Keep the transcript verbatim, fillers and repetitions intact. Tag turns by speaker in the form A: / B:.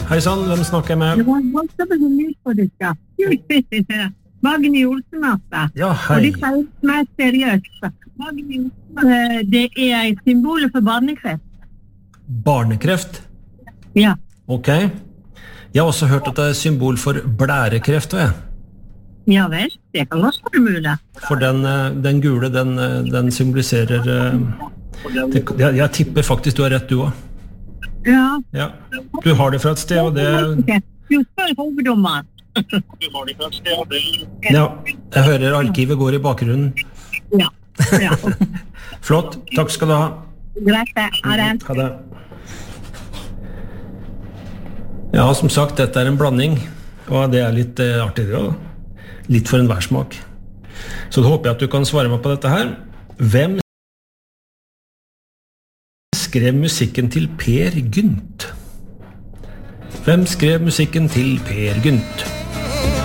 A: Hei sann, hvem snakker jeg med?
B: Det var voldsomt som lyd på det, ja. Magni Olsen, altså.
A: Ja, hei.
B: Og det er mer seriøst. Magni Olsen, det er et symbol for barnekreft.
A: Barnekreft?
B: Ja.
A: Ok. Jeg har også hørt at det er symbol for blærekreft, vet jeg.
B: Ja vel, det kan også være mulig.
A: For den, den gule, den, den symboliserer... Det, jeg, jeg tipper faktisk du har rett, du også.
B: Ja.
A: Ja. Du har det fra et sted, og det...
B: Du spør hoveddommeren.
A: Ja, jeg hører arkivet går i bakgrunnen.
B: Ja. Ja.
A: Flott, takk skal du ha.
B: Greit, ha det.
A: Ha det. Ja, som sagt, dette er en blanding, og det er litt eh, artig det også. Litt for en værsmak. Så da håper jeg at du kan svare meg på dette her. Hvem skrev musikken til Per Gynt? Hvem skrev musikken til Per Gynt?